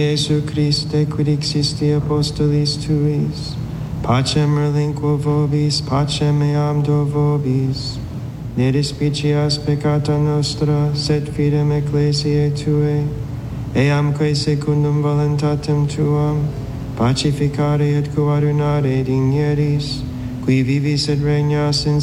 Jesu Christe, quid existi apostolis tuis, pacem relinquo vobis, pacem eam do vobis. Ne despicias peccata nostra, sed fidem ecclesiae Tuae, eamque secundum voluntatem Tuam, pacificare et coadunare digneris, qui vivis et regnas in